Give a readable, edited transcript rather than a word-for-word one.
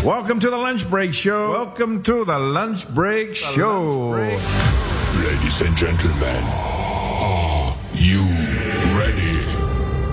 Welcome to the Lunch Break Show. Welcome to the Lunch Break Show. Ladies and gentlemen, are you